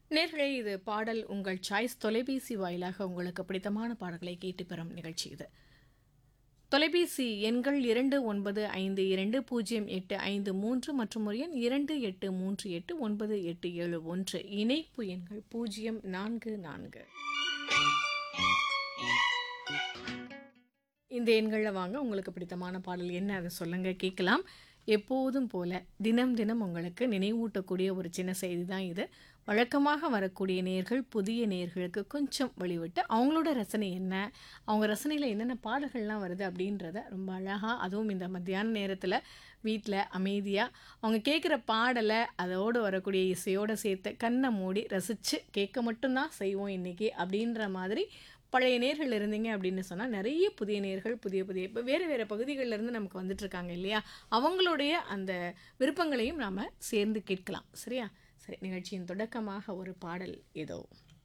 நேர்களே இது பாடல் உங்கள் சாய்ஸ் தொலைபேசி வாயிலாக உங்களுக்கு பிடித்தமான பாடல்களை கேட்டு பெறும் நிகழ்ச்சி இது. தொலைபேசி எண்கள் 29520853 மற்றும் ஒரு எண் 28389871. இணைப்பு எண்கள் 044. இந்த எண்களில் வாங்க, உங்களுக்கு பிடித்தமான பாடல் என்ன அதை சொல்லுங்க, கேட்கலாம். எப்போதும் போல தினம் தினம் உங்களுக்கு நினைவூட்டக்கூடிய ஒரு சின்ன செய்தி தான் இது. வழக்கமாக வரக்கூடிய நேர்கள் புதிய நேர்களுக்கு கொஞ்சம் வழிவிட்டு அவங்களோட ரசனை என்ன, அவங்க ரசனையில் என்னென்ன பாடல்கள்லாம் வருது அப்படின்றத ரொம்ப அழகாக, அதுவும் இந்த மத்தியான நேரத்தில் வீட்டில் அமைதியாக அவங்க கேட்குற பாடலை அதோடு வரக்கூடிய இசையோடு சேர்த்து கண்ணை மூடி ரசித்து கேட்க மட்டும்தான் செய்வோம் இன்றைக்கி அப்படின்ற மாதிரி பழைய நேர்கள் இருந்தீங்க அப்படின்னு சொன்னால் நிறைய புதிய நேர்கள் புதிய புதிய இப்போ வேறு வேறு பகுதிகளிலேருந்து நமக்கு வந்துட்டுருக்காங்க இல்லையா, அவங்களுடைய அந்த விருப்பங்களையும் நாம் சேர்ந்து கேட்கலாம். சரியா? சரி, நிகழ்ச்சியின் தொடக்கமாக ஒரு பாடல் ஏதோ.